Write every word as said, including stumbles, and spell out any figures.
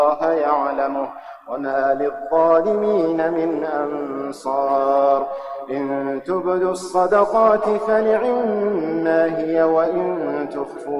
الله يعلمه وما للظالمين من أنصار. إن تبدوا الصدقات فنعما هي وإن تخفوا